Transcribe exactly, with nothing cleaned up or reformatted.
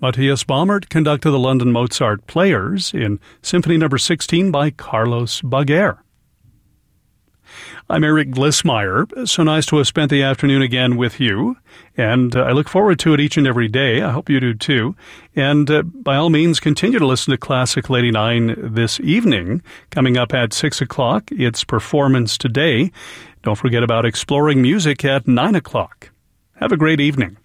Matthias Baumert conducted the London Mozart Players in Symphony Number sixteen by Carlos Baguer. I'm Eric Glissmeyer. So nice to have spent the afternoon again with you, and uh, I look forward to it each and every day. I hope you do too. And uh, by all means, continue to listen to Classical eighty-nine this evening. Coming up at six o'clock, it's Performance Today. Don't forget about Exploring Music at nine o'clock. Have a great evening.